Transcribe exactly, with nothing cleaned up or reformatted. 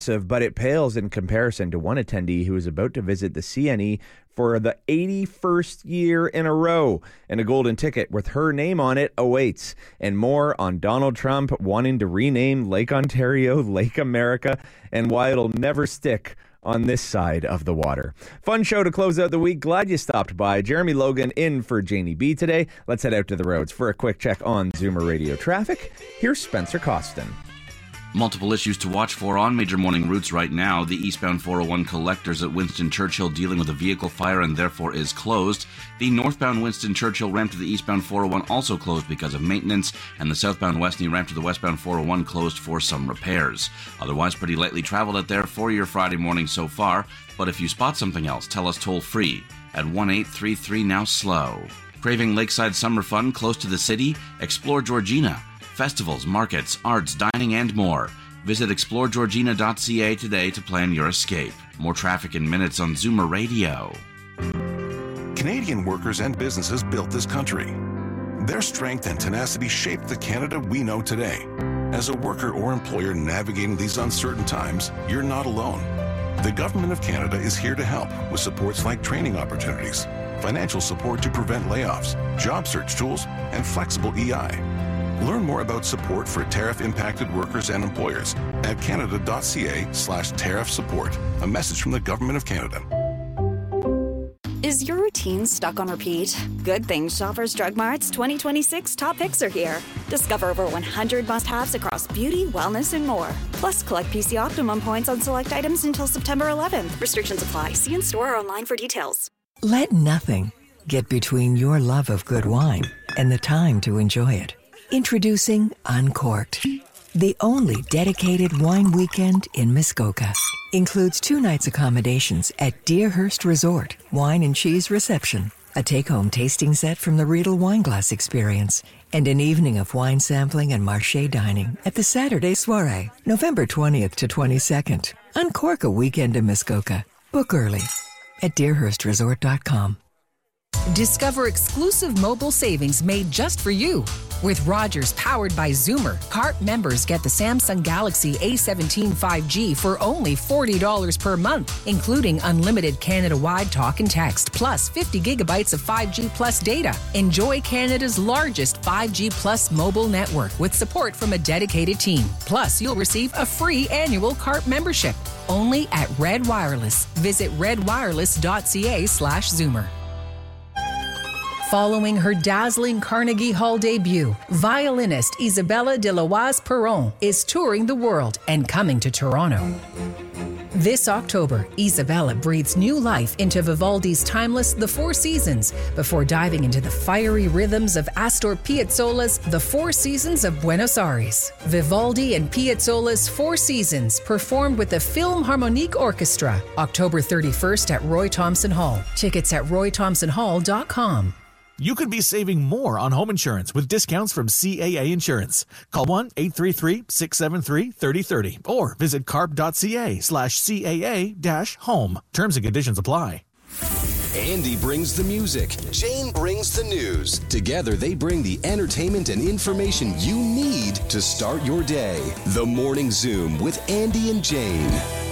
but it pales in comparison to one attendee who is about to visit the C N E for the eighty-first year in a row, and a golden ticket with her name on it awaits. And more on Donald Trump wanting to rename Lake Ontario Lake America and why it'll never stick on this side of the water. Fun show to close out the week. Glad you stopped by. Jeremy Logan in for Janie B today. Let's head out to the roads for a quick check on Zoomer Radio traffic. Here's Spencer Costin. Multiple issues to watch for on major morning routes right now. The eastbound four oh one collectors at Winston Churchill dealing with a vehicle fire and therefore is closed. The northbound Winston Churchill ramp to the eastbound four oh one also closed because of maintenance, and the southbound Westney ramp to the westbound four oh one closed for some repairs. Otherwise, pretty lightly traveled out there for your Friday morning so far, but if you spot something else, tell us toll free at one eight three three now slow. Craving lakeside summer fun close to the city? Explore Georgina. Festivals, markets, arts, dining, and more. Visit explore georgina dot c a today to plan your escape. More traffic in minutes on Zoomer Radio. Canadian workers and businesses built this country. Their strength and tenacity shaped the Canada we know today. As a worker or employer navigating these uncertain times, you're not alone. The Government of Canada is here to help with supports like training opportunities, financial support to prevent layoffs, job search tools, and flexible E I. Learn more about support for tariff-impacted workers and employers at canada.ca slash tariff support. A message from the Government of Canada. Is your routine stuck on repeat? Good Things Shoppers Drug Mart's twenty twenty-six top picks are here. Discover over one hundred must-haves across beauty, wellness, and more. Plus, collect P C Optimum points on select items until September eleventh. Restrictions apply. See in-store or online for details. Let nothing get between your love of good wine and the time to enjoy it. Introducing Uncorked, the only dedicated wine weekend in Muskoka. Includes two nights accommodations at Deerhurst Resort, wine and cheese reception, a take-home tasting set from the Riedel Wineglass Experience, and an evening of wine sampling and marché dining at the Saturday Soirée, November twentieth to twenty-second. Uncork a weekend in Muskoka. Book early at deerhurst resort dot com. Discover exclusive mobile savings made just for you. With Rogers powered by Zoomer, C A R T members get the Samsung Galaxy A seventeen five G for only forty dollars per month, including unlimited Canada-wide talk and text, plus fifty gigabytes of five G plus data. Enjoy Canada's largest five G plus mobile network with support from a dedicated team. Plus, you'll receive a free annual C A R T membership. Only at Red Wireless. Visit redwireless.ca slash Zoomer. Following her dazzling Carnegie Hall debut, violinist Isabella de Loise-Perron is touring the world and coming to Toronto. This October, Isabella breathes new life into Vivaldi's timeless The Four Seasons before diving into the fiery rhythms of Astor Piazzolla's The Four Seasons of Buenos Aires. Vivaldi and Piazzolla's Four Seasons performed with the Philharmonic Orchestra, October thirty-first at Roy Thomson Hall. Tickets at roy thomson hall dot com. You could be saving more on home insurance with discounts from C A A Insurance. Call one eight three three, six seven three, three zero three zero or visit carp.ca slash CAA dash home. Terms and conditions apply. Andy brings the music. Jane brings the news. Together, they bring the entertainment and information you need to start your day. The Morning Zoom with Andy and Jane.